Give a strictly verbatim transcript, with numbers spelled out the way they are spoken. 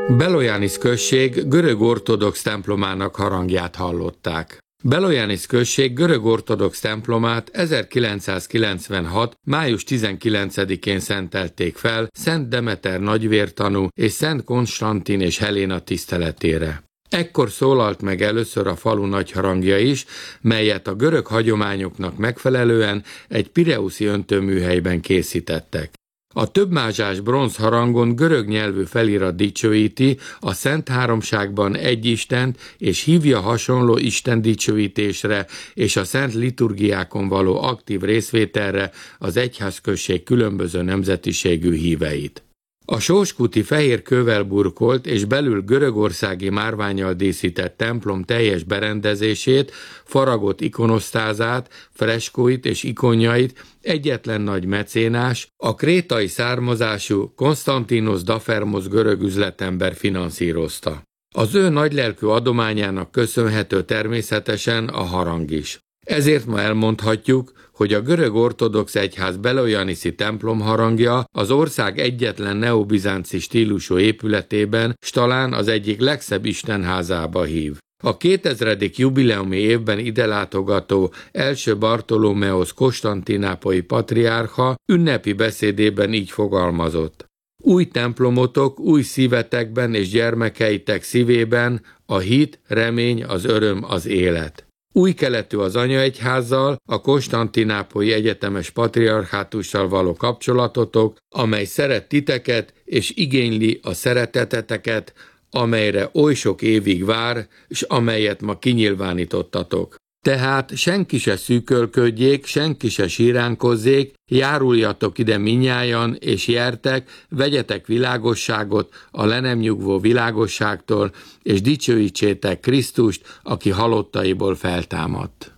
Belojánisz község görög ortodox templomának harangját hallották. Belojánisz község görög ortodox templomát ezerkilencszázkilencvenhat. május tizenkilencedikén szentelték fel Szent Demeter nagyvértanú és Szent Konstantin és Heléna tiszteletére. Ekkor szólalt meg először a falu nagyharangja is, melyet a görög hagyományoknak megfelelően egy pireuszi öntőműhelyben készítettek. A többmázsás bronzharangon görög nyelvű felirat dicsőíti a Szent Háromságban egy Istent, és hívja hasonló Isten dicsőítésre és a szent liturgiákon való aktív részvételre az egyházközség különböző nemzetiségű híveit. A sóskúti fehér kővel burkolt és belül görögországi márvánnyal díszített templom teljes berendezését, faragott ikonosztázát, freskóit és ikonjait egyetlen nagy mecénás, a krétai származású Konstantinos Dafermos görög üzletember finanszírozta. Az ő nagylelkű adományának köszönhető természetesen a harang is. Ezért ma elmondhatjuk, hogy a görög ortodox egyház belojaniszi templom harangja az ország egyetlen neobizánci stílusú épületében, s talán az egyik legszebb istenházába hív. A kétezredik jubileumi évben ide látogató első Bartolomeosz konstantinápolyi patriárcha ünnepi beszédében így fogalmazott: új templomotok, új szívetekben és gyermekeitek szívében a hit, remény, az öröm, az élet. Új keletű az anyaegyházzal, a konstantinápolyi egyetemes patriarchátussal való kapcsolatotok, amely szeret titeket és igényli a szereteteteket, amelyre oly sok évig vár, és amelyet ma kinyilvánítottatok. Tehát senki se szűkölködjék, senki se síránkozzék, járuljatok ide minnyájan, és jertek, vegyetek világosságot a le nem nyugvó világosságtól, és dicsőítsétek Krisztust, aki halottaiból feltámadt.